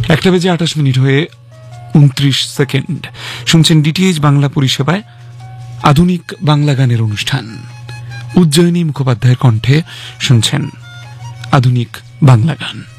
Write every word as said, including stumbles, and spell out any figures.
একটা বেজে আঠাশ মিনিট হয়ে উনত্রিশ সেকেন্ড শুনছেন ডিটিএইচ বাংলা পরিষেবায় আধুনিক বাংলা গানের অনুষ্ঠান। উজ্জয়িনী মুখোপাধ্যায়ের কণ্ঠে শুনছেন আধুনিক বাংলা গান।